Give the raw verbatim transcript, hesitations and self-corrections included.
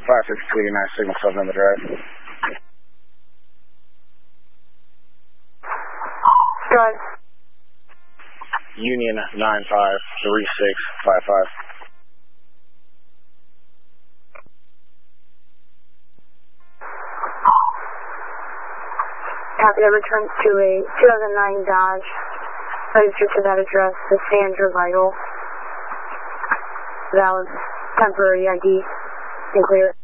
five six two eighty-nine signal seven on the drive. Go ahead. Union nine five three six five five. Copy that returns to a two thousand nine Dodge. Registered to that address, the Sandra Vital. Valid temporary I D and clear.